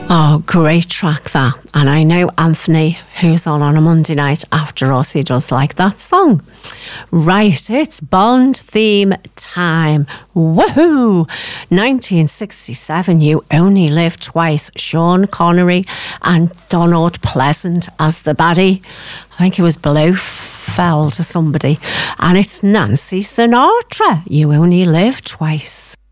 Oh, great track that. And I know Anthony, who's on a Monday night after us, he does like that song. Right, it's Bond theme time. Woohoo! 1967, You Only Live Twice. Sean Connery and Donald Pleasant as the baddie. I think it was Blofeld to somebody. And it's Nancy Sinatra, You Only Live Twice.